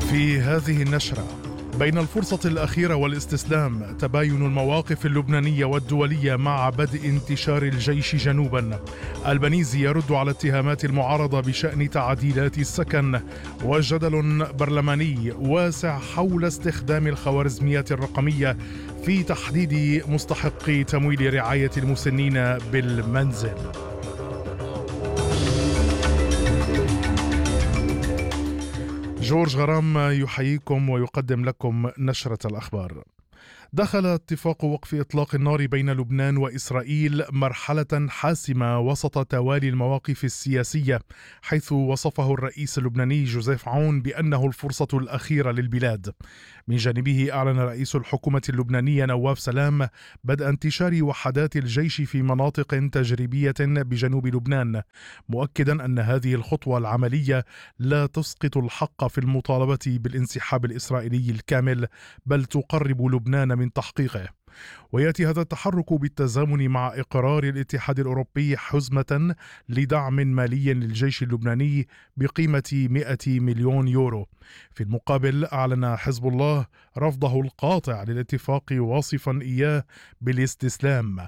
في هذه النشرة: بين الفرصة الأخيرة والاستسلام، تباين المواقف اللبنانية والدولية مع بدء انتشار الجيش جنوبا. البنيزي يرد على اتهامات المعارضة بشأن تعديلات السكن، وجدل برلماني واسع حول استخدام الخوارزميات الرقمية في تحديد مستحقي تمويل رعاية المسنين بالمنزل. جورج غرام يحييكم ويقدم لكم نشرة الأخبار. دخل اتفاق وقف إطلاق النار بين لبنان وإسرائيل مرحلة حاسمة وسط توالي المواقف السياسية، حيث وصفه الرئيس اللبناني جوزيف عون بأنه الفرصة الأخيرة للبلاد. من جانبه أعلن رئيس الحكومة اللبنانية نواف سلام بدء انتشار وحدات الجيش في مناطق تجريبية بجنوب لبنان، مؤكدا أن هذه الخطوة العملية لا تسقط الحق في المطالبة بالانسحاب الإسرائيلي الكامل، بل تقرب لبنان من تحقيقه. ويأتي هذا التحرك بالتزامن مع إقرار الاتحاد الأوروبي حزمة لدعم مالي للجيش اللبناني بقيمة 100 مليون يورو. في المقابل أعلن حزب الله رفضه القاطع للاتفاق، واصفا إياه بالاستسلام،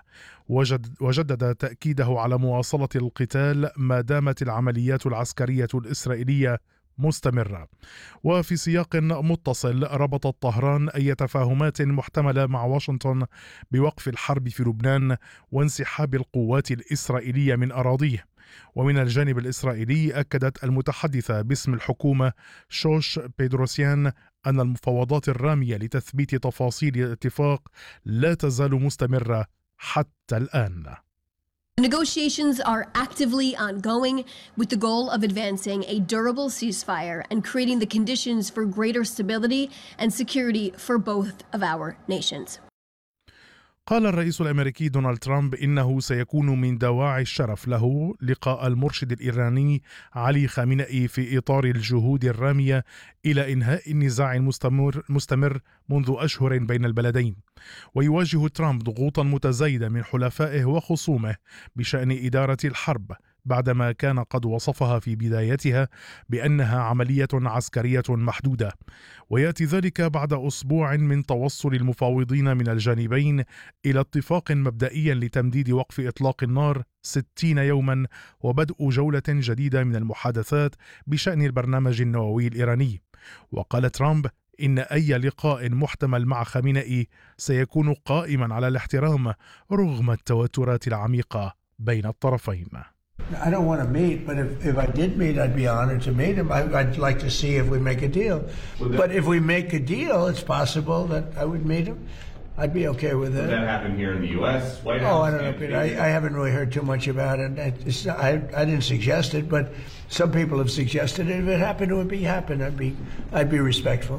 وجدد تأكيده على مواصلة القتال ما دامت العمليات العسكرية الإسرائيلية مستمرة. وفي سياق متصل، ربطت طهران أي تفاهمات محتملة مع واشنطن بوقف الحرب في لبنان وانسحاب القوات الإسرائيلية من أراضيه. ومن الجانب الإسرائيلي أكدت المتحدثة باسم الحكومة شوش بيدروسيان أن المفاوضات الرامية لتثبيت تفاصيل الاتفاق لا تزال مستمرة حتى الآن. Negotiations are actively ongoing with the goal of advancing a durable ceasefire and creating the conditions for greater stability and security for both of our nations. قال الرئيس الأمريكي دونالد ترامب إنه سيكون من دواعي الشرف له لقاء المرشد الإيراني علي خامنئي في إطار الجهود الرامية إلى إنهاء النزاع المستمر منذ أشهر بين البلدين. ويواجه ترامب ضغوطا متزايدة من حلفائه وخصومه بشأن إدارة الحرب، بعدما كان قد وصفها في بدايتها بأنها عملية عسكرية محدودة. ويأتي ذلك بعد أسبوع من توصل المفاوضين من الجانبين إلى اتفاق مبدئي لتمديد وقف إطلاق النار 60 يوما وبدء جولة جديدة من المحادثات بشأن البرنامج النووي الإيراني. وقال ترامب إن أي لقاء محتمل مع خامنئي سيكون قائما على الاحترام رغم التوترات العميقة بين الطرفين. I don't want to meet, but if I did meet, I'd be honored to meet him. I'd like to see if we make a deal. But if we make a deal, it's possible that I would meet him. I'd be okay with that. Would that happen here in the U.S., White House? Oh, I don't know, Peter. I haven't really heard too much about it. I didn't suggest it, but some people have suggested it. If it happened, it would happen. I'd be respectful.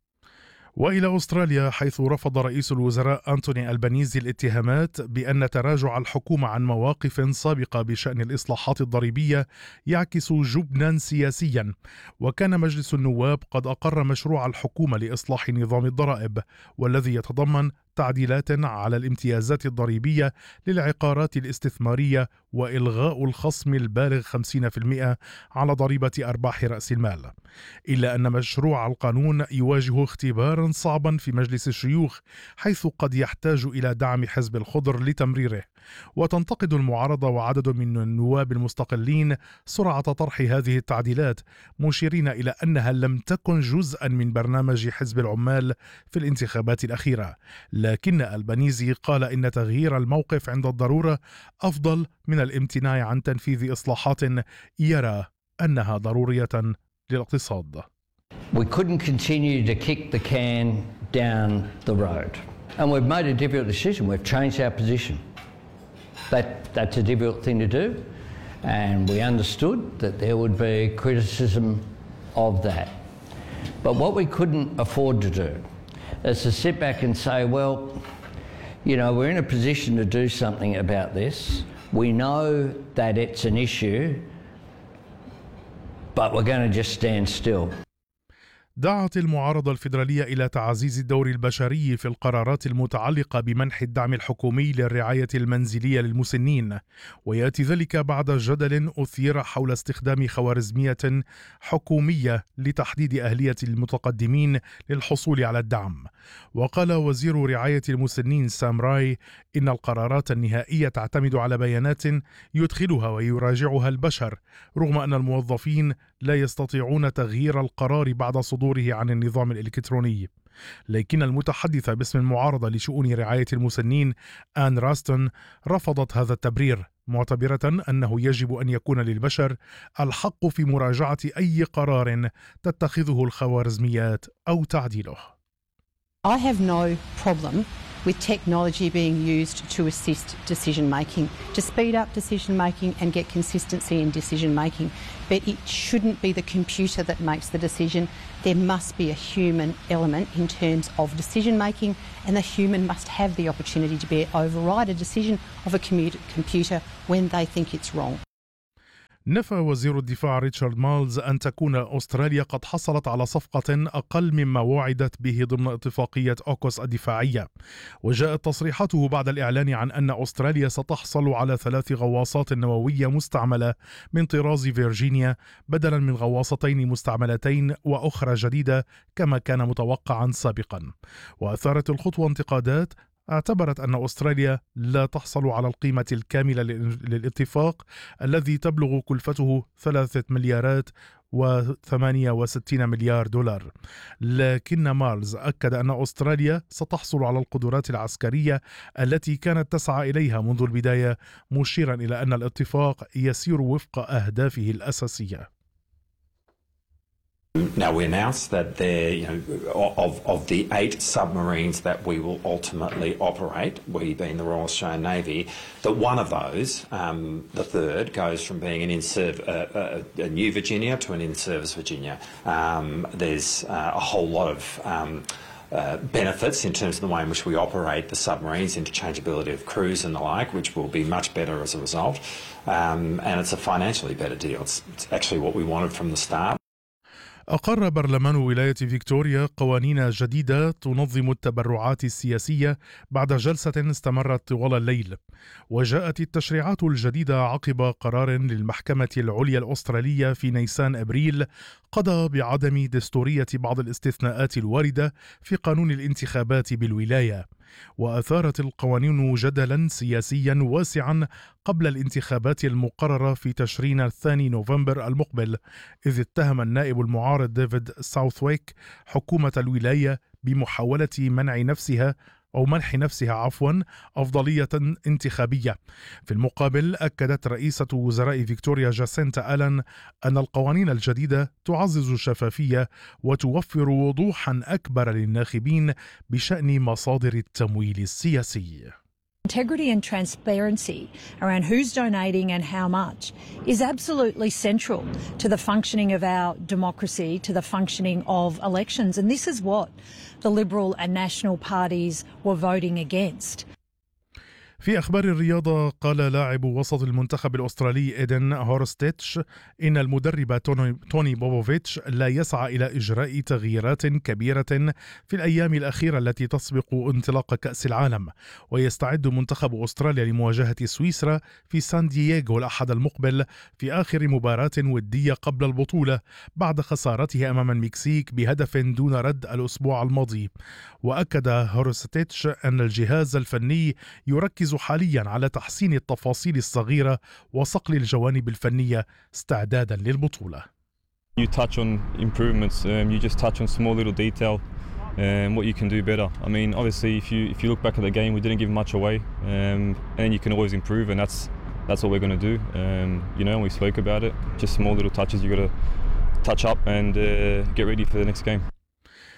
وإلى أستراليا، حيث رفض رئيس الوزراء أنتوني ألبانيزي الاتهامات بأن تراجع الحكومة عن مواقف سابقة بشأن الإصلاحات الضريبية يعكس جبنا سياسيا. وكان مجلس النواب قد أقر مشروع الحكومة لإصلاح نظام الضرائب، والذي يتضمن تعديلات على الامتيازات الضريبية للعقارات الاستثمارية وإلغاء الخصم البالغ 50% على ضريبة أرباح رأس المال. إلا أن مشروع القانون يواجه اختبارا صعبا في مجلس الشيوخ، حيث قد يحتاج إلى دعم حزب الخضر لتمريره. وتنتقد المعارضة وعدد من النواب المستقلين سرعة طرح هذه التعديلات، مشيرين إلى أنها لم تكن جزءا من برنامج حزب العمال في الانتخابات الأخيرة. لكن البنيزي قال إن تغيير الموقف عند الضرورة أفضل من الامتناع عن تنفيذ إصلاحات يرى أنها ضرورية للاقتصاد. We couldn't continue to kick the can down the road. And we've made a difficult decision. We've changed our position. That's a difficult thing to do. And we understood that there would be criticism of that. But what we couldn't afford to do is to sit back and say, well, you know, we're in a position to do something about this. We know that it's an issue, but we're going to just stand still. دعت المعارضة الفيدرالية إلى تعزيز الدور البشري في القرارات المتعلقة بمنح الدعم الحكومي للرعاية المنزلية للمسنين، ويأتي ذلك بعد جدل أثير حول استخدام خوارزمية حكومية لتحديد أهلية المتقدمين للحصول على الدعم. وقال وزير رعاية المسنين سام راي إن القرارات النهائية تعتمد على بيانات يدخلها ويراجعها البشر، رغم أن الموظفين لا يستطيعون تغيير القرار بعد صدوره عن النظام الإلكتروني. لكن المتحدثة باسم المعارضة لشؤون رعاية المسنين آن راستون رفضت هذا التبرير، معتبرة أنه يجب أن يكون للبشر الحق في مراجعة أي قرار تتخذه الخوارزميات أو تعديله. I have no problem with technology being used to assist decision making, to speed up decision making and get consistency in decision making. But it shouldn't be the computer that makes the decision. There must be a human element in terms of decision making, and the human must have the opportunity to override a decision of a computer when they think it's wrong. نفى وزير الدفاع ريتشارد مالز أن تكون أستراليا قد حصلت على صفقة أقل مما وعدت به ضمن اتفاقية أوكوس الدفاعية، وجاءت تصريحاته بعد الإعلان عن أن أستراليا ستحصل على 3 غواصات نووية مستعملة من طراز فيرجينيا بدلا من غواصتين مستعملتين وأخرى جديدة كما كان متوقعا سابقا. وأثارت الخطوة انتقادات اعتبرت أن أستراليا لا تحصل على القيمة الكاملة للاتفاق الذي تبلغ كلفته 3 مليارات و68 مليار دولار. لكن مارلز أكد أن أستراليا ستحصل على القدرات العسكرية التي كانت تسعى إليها منذ البداية، مشيرا إلى أن الاتفاق يسير وفق أهدافه الأساسية. Now, we announced that of the 8 submarines that we will ultimately operate, we being the Royal Australian Navy, that one of those, the third, goes from being a New Virginia to an in-service Virginia. There's a whole lot of benefits in terms of the way in which we operate the submarines, interchangeability of crews and the like, which will be much better as a result. And it's a financially better deal. It's actually what we wanted from the start. أقر برلمان ولاية فيكتوريا قوانين جديدة تنظم التبرعات السياسية بعد جلسة استمرت طوال الليل، وجاءت التشريعات الجديدة عقب قرار للمحكمة العليا الأسترالية في نيسان أبريل قضى بعدم دستورية بعض الاستثناءات الواردة في قانون الانتخابات بالولاية. وأثارت القوانين جدلا سياسيا واسعا قبل الانتخابات المقررة في تشرين الثاني نوفمبر المقبل، إذ اتهم النائب المعارض ديفيد ساوثويك حكومة الولاية بمحاولة منح نفسها أفضلية انتخابية. في المقابل أكدت رئيسة وزراء فيكتوريا جاسينتا آلان أن القوانين الجديدة تعزز الشفافية وتوفر وضوحا أكبر للناخبين بشأن مصادر التمويل السياسي. Integrity and transparency around who's donating and how much is absolutely central to the functioning of our democracy, to the functioning of elections. And this is what the Liberal and National parties were voting against. في أخبار الرياضة، قال لاعب وسط المنتخب الأسترالي إيدن هورستيتش إن المدرب توني بوبوفيتش لا يسعى إلى إجراء تغييرات كبيرة في الأيام الأخيرة التي تسبق انطلاق كأس العالم، ويستعد منتخب أستراليا لمواجهة سويسرا في سان دييغو الأحد المقبل في آخر مباراة ودية قبل البطولة بعد خسارته أمام المكسيك بهدف دون رد الأسبوع الماضي. وأكد هورستيتش أن الجهاز الفني يركز حاليا على تحسين التفاصيل الصغيرة وصقل الجوانب الفنية استعدادا للبطولة. You touch on improvements, you just touch on small little detail and what you can do better. I mean, obviously if you look back at the game, we didn't give much away, and you can always improve, and that's what we're going to do. We spoke about it, just small little touches you got to touch up and get ready for the next game.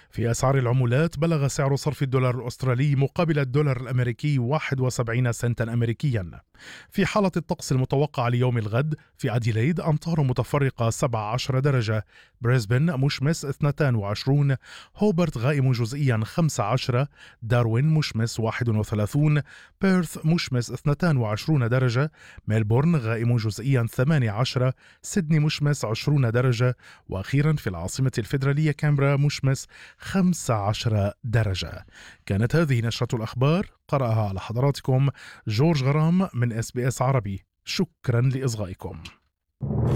في أسعار العملات، بلغ سعر صرف الدولار الأسترالي مقابل الدولار الأمريكي 71 سنتا أمريكيا. في حالة الطقس المتوقع ليوم الغد، في أديلايد أمطار متفرقة 17 درجة، بريسبن مشمس 22، هوبرت غائم جزئيا 15، داروين مشمس 31، بيرث مشمس 22 درجة، ميلبورن غائم جزئيا 18، سيدني مشمس 20 درجة، وأخيرا في العاصمة الفيدرالية كامبرا مشمس 15 درجة. كانت هذه نشرة الأخبار، قرأها على حضراتكم جورج غرام من SBS عربي. شكرا لإصغائكم.